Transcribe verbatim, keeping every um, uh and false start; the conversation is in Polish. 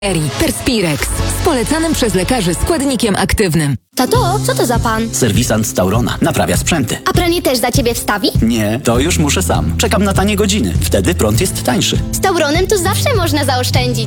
Eri Perspirex z polecanym przez lekarzy składnikiem aktywnym. Tato, co to za pan? Serwisant z Taurona. Naprawia sprzęty. A pranie też za ciebie wstawi? Nie, to już muszę sam. Czekam na tanie godziny. Wtedy prąd jest tańszy. Z Tauronem to zawsze można zaoszczędzić.